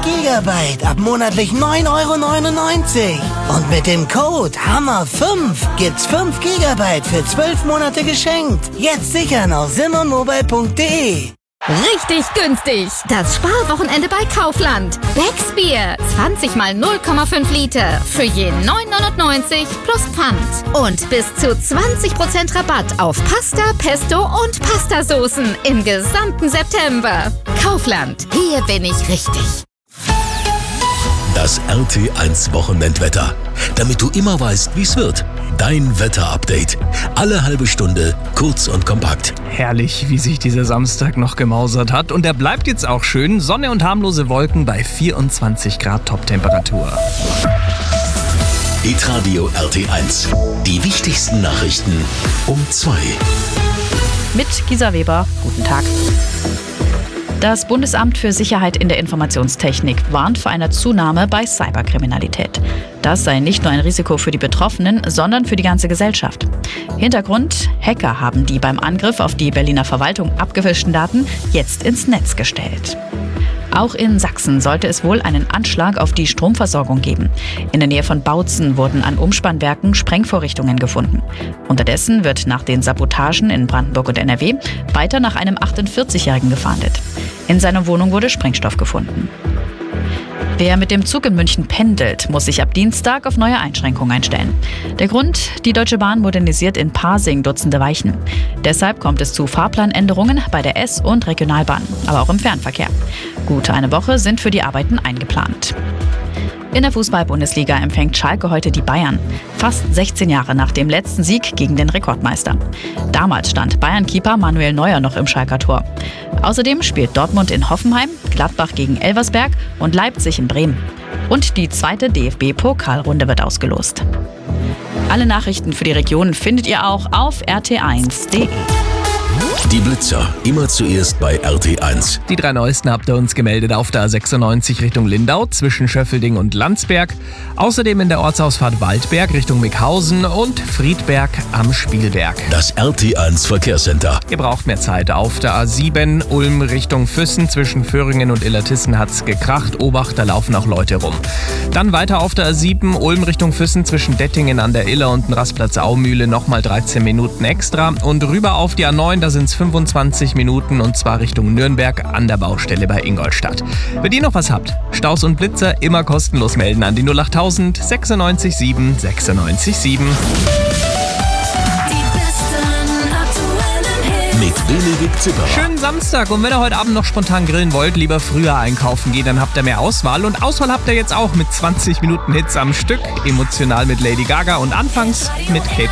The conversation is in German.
Gigabyte ab monatlich 9,99 €. Und mit dem Code HAMMER5 gibt's 5 Gigabyte für 12 Monate geschenkt. Jetzt sichern auf simonmobile.de. Richtig günstig. Das Sparwochenende bei Kaufland. Becks Bier. 20 mal 0,5 Liter. Für je 9,99 € plus Pfand. Und bis zu 20% Rabatt auf Pasta, Pesto und Pastasoßen im gesamten September. Kaufland. Hier bin ich richtig. Das RT1 Wochenendwetter. Damit du immer weißt, wie es wird. Dein Wetterupdate. Alle halbe Stunde, kurz und kompakt. Herrlich, wie sich dieser Samstag noch gemausert hat. Und er bleibt jetzt auch schön. Sonne und harmlose Wolken bei 24 Grad Toptemperatur. Hitradio RT1. Die wichtigsten Nachrichten um 2. Mit Gisa Weber. Guten Tag. Das Bundesamt für Sicherheit in der Informationstechnik warnt vor einer Zunahme bei Cyberkriminalität. Das sei nicht nur ein Risiko für die Betroffenen, sondern für die ganze Gesellschaft. Hintergrund: Hacker haben die beim Angriff auf die Berliner Verwaltung abgefischten Daten jetzt ins Netz gestellt. Auch in Sachsen sollte es wohl einen Anschlag auf die Stromversorgung geben. In der Nähe von Bautzen wurden an Umspannwerken Sprengvorrichtungen gefunden. Unterdessen wird nach den Sabotagen in Brandenburg und NRW weiter nach einem 48-Jährigen gefahndet. In seiner Wohnung wurde Sprengstoff gefunden. Wer mit dem Zug in München pendelt, muss sich ab Dienstag auf neue Einschränkungen einstellen. Der Grund: die Deutsche Bahn modernisiert in Pasing Dutzende Weichen. Deshalb kommt es zu Fahrplanänderungen bei der S- und Regionalbahn, aber auch im Fernverkehr. Gut eine Woche sind für die Arbeiten eingeplant. In der Fußball-Bundesliga empfängt Schalke heute die Bayern. Fast 16 Jahre nach dem letzten Sieg gegen den Rekordmeister. Damals stand Bayern-Keeper Manuel Neuer noch im Schalker Tor. Außerdem spielt Dortmund in Hoffenheim, Gladbach gegen Elversberg und Leipzig in Bremen. Und die zweite DFB-Pokalrunde wird ausgelost. Alle Nachrichten für die Region findet ihr auch auf rt1.de. Die Blitzer, immer zuerst bei RT1. Die 3 neuesten habt ihr uns gemeldet auf der A96 Richtung Lindau zwischen Schöffelding und Landsberg. Außerdem in der Ortsausfahrt Waldberg Richtung Mickhausen und Friedberg am Spielberg. Das RT1 Verkehrscenter. Ihr braucht mehr Zeit. Auf der A7 Ulm Richtung Füssen zwischen Föhringen und Illertissen hat's gekracht. Obacht, da laufen auch Leute rum. Dann weiter auf der A7 Ulm Richtung Füssen zwischen Dettingen an der Iller und dem Rastplatz Aumühle nochmal 13 Minuten extra. Und rüber auf die A9, da sind's 25 Minuten und zwar Richtung Nürnberg an der Baustelle bei Ingolstadt. Wenn ihr noch was habt, Staus und Blitzer immer kostenlos melden an die 08000 96 7 96 7. Mit Benedikt Zipperer. Schönen Samstag, und wenn ihr heute Abend noch spontan grillen wollt, lieber früher einkaufen gehen, dann habt ihr mehr Auswahl. Und Auswahl habt ihr jetzt auch mit 20 Minuten Hits am Stück. Emotional mit Lady Gaga und anfangs mit Kate